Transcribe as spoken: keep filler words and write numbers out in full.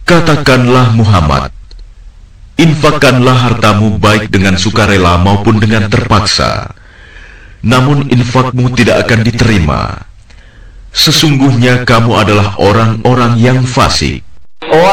Katakanlah Muhammad, infakkanlah hartamu baik dengan sukarela maupun dengan terpaksa, namun infakmu tidak akan diterima. Sesungguhnya kamu adalah orang-orang yang fasik.